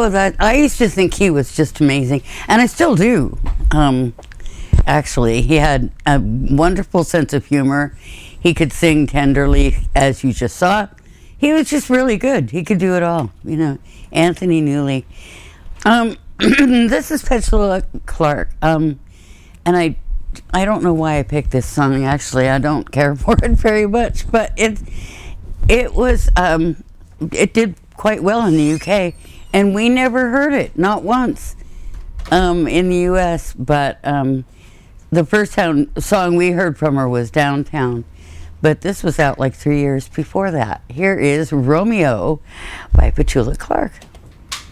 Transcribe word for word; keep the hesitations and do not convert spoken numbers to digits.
Oh, that I used to think he was just amazing, and I still do. Um, actually, he had a wonderful sense of humor. He could sing tenderly, as you just saw. He was just really good. He could do it all, you know. Anthony Newley. Um, this is Petula Clark, um, and I, I don't know why I picked this song. Actually, I don't care for it very much, but it, it was, um, it did quite well in the U K, and we never heard it, not once, um, in the U S. But um, the first town song we heard from her was Downtown. But this was out like three years before that. Here is Romeo by Petula Clark.